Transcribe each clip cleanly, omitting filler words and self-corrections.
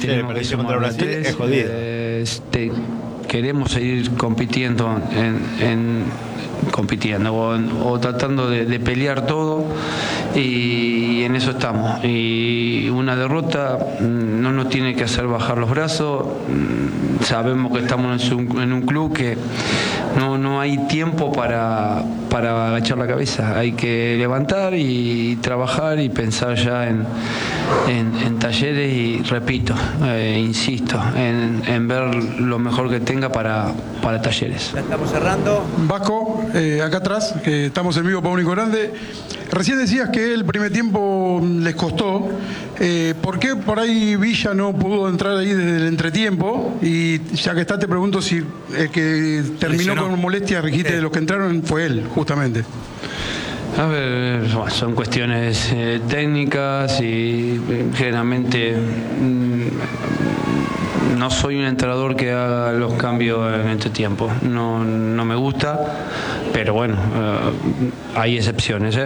tenemos que perdición contra sumar Brasil 3. es jodido. Queremos seguir compitiendo compitiendo o tratando de pelear todo, y en eso estamos. Y una derrota no nos tiene que hacer bajar los brazos. Sabemos que estamos en un club que no hay tiempo para agachar la cabeza. Hay que levantar y trabajar y pensar ya en Talleres, y repito, insisto, en ver lo mejor que tenga para Talleres. Ya estamos cerrando. Vasco, acá atrás, que estamos en vivo para Único Grande. Recién decías que el primer tiempo les costó. ¿Por qué por ahí Villa no pudo entrar ahí desde el entretiempo? Y ya que está, te pregunto si el que terminó con molestias, dijiste, de los que entraron, fue él, justamente. A ver, son cuestiones técnicas, y generalmente no soy un entrenador que haga los cambios en este tiempo. No me gusta, pero bueno, hay excepciones.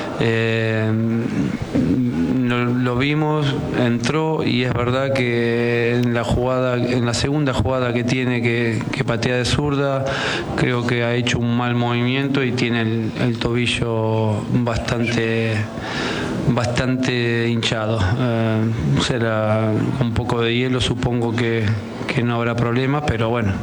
Lo vimos, entró, y es verdad que en la segunda jugada que tiene, que patea de zurda, creo que ha hecho un mal movimiento y tiene el tobillo bastante hinchado. Será un poco de hielo, supongo que no habrá problemas, pero bueno,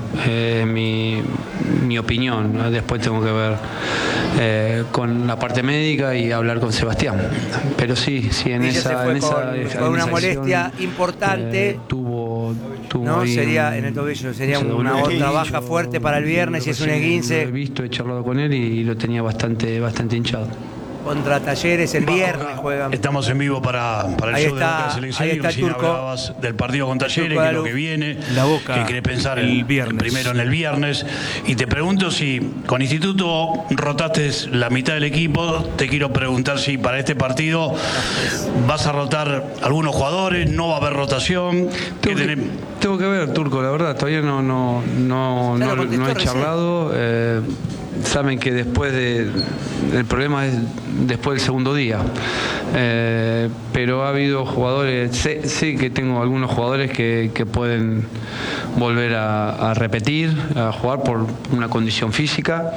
mi opinión. Después tengo que ver con la parte médica y hablar con Sebastián. Pero sí, en esa con una molestia importante. Tuvo no sería en el tobillo, sería una otra baja fuerte para el viernes, si es un esguince. Lo he visto, he charlado con él y lo tenía bastante hinchado. Contra Talleres el viernes juegan. Estamos en vivo para el ahí show está, de la selección. ahí está y recién hablabas del partido con Talleres, que es lo que viene, La Boca, que querés pensar el viernes. primero en el viernes. Y te pregunto si con Instituto rotaste la mitad del equipo. Te quiero preguntar si para este partido vas a rotar algunos jugadores, no va a haber rotación. Tengo que ver, Turco, la verdad, todavía no he charlado. Saben que el problema es después del segundo día, pero ha habido jugadores, sé que tengo algunos jugadores que pueden volver a repetir, a jugar por una condición física,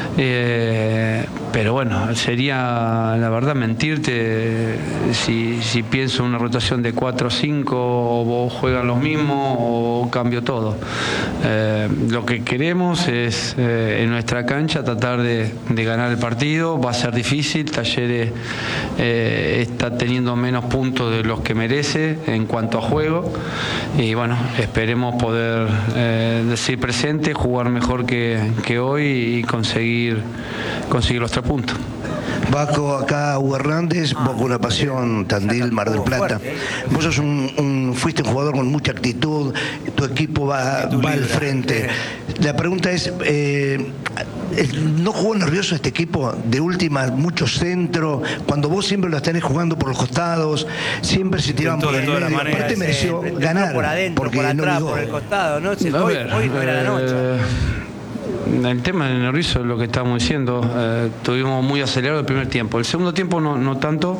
pero bueno, sería la verdad mentirte si pienso en una rotación de 4 o 5, o juegan los mismos o cambio todo. Lo que queremos es en nuestra cancha tratar de ganar el partido. Va a ser difícil. Talleres está teniendo menos puntos de los que merece en cuanto a juego, y bueno, esperemos poder decir presente, jugar mejor que hoy y conseguir los 3 puntos. Vasco, acá Hugo Hernández, Boca Una Pasión, Tandil, Mar del Plata. Vos sos fuiste un jugador con mucha actitud, tu equipo va al frente. La pregunta es, ¿no jugó nervioso este equipo? De última, mucho centro, cuando vos siempre lo tenés jugando por los costados, siempre se tiraban por el medio. Aparte mereció ganar, por adentro, por atrás, por el costado, ¿no? Hoy no era la noche. El tema del nervioso es lo que estábamos diciendo. Tuvimos muy acelerado el primer tiempo. El segundo tiempo no tanto.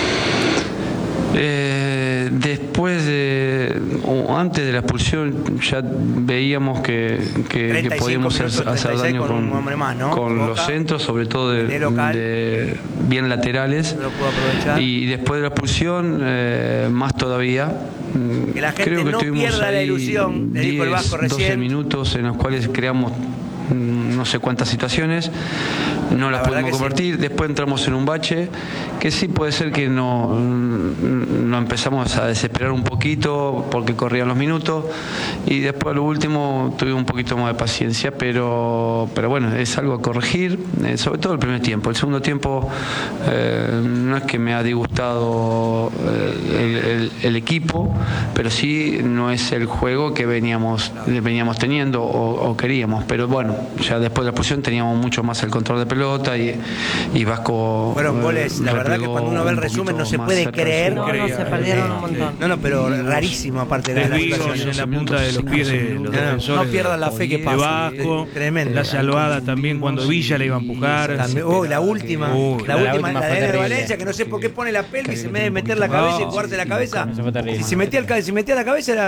Después o antes de la expulsión ya veíamos que podíamos hacer daño con los centros, sobre todo de bien laterales, y después de la expulsión más todavía. Que la gente creo que no pierda la ilusión, le dijo el Vasco recién. 12 minutos en los cuales creamos no sé cuántas situaciones, no las pudimos convertir. Después entramos en un bache que sí puede ser que no empezamos a desesperar un poquito porque corrían los minutos, y después a lo último tuvimos un poquito más de paciencia, pero bueno, es algo a corregir, sobre todo el primer tiempo. El segundo tiempo no es que me ha disgustado el equipo, pero sí no es el juego que veníamos teniendo o queríamos, pero bueno, ya después de la expulsión teníamos mucho más el control de pelota, y Vasco fueron goles, la verdad que cuando uno ve el resumen no se puede creer. No, se perdieron un montón. No, pero rarísimo aparte de la situación. En la punta de los pies de los defensores. No pierdan la fe que pasa. Vasco, tremendo. la salvada también cuando Villa le iba a empujar. La última de Valencia, que no sé por qué pone la pelvis en vez de meter la cabeza y jugarte la cabeza. Si se metía la cabeza era